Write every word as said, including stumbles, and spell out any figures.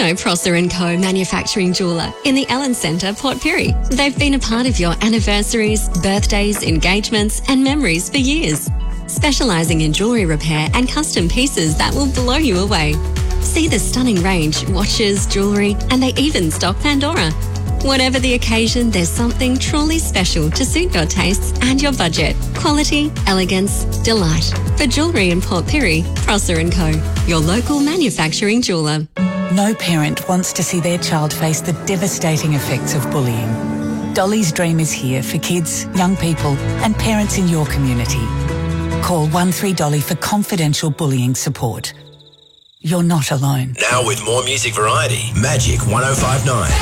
know Prosser and Co Manufacturing Jeweller in the Ellen Centre, Port Pirie. They've been a part of your anniversaries, birthdays, engagements and memories for years. Specialising in jewellery repair and custom pieces that will blow you away. See the stunning range, watches, jewellery, and they even stock Pandora. Whatever the occasion, there's something truly special to suit your tastes and your budget. Quality, elegance, delight. For jewellery in Port Pirie, Prosser and Co, your local manufacturing jeweller. No parent wants to see their child face the devastating effects of bullying. Dolly's Dream is here for kids, young people and parents in your community. Call one three Dolly for confidential bullying support. You're not alone. Now with more music variety, Magic one oh five point nine.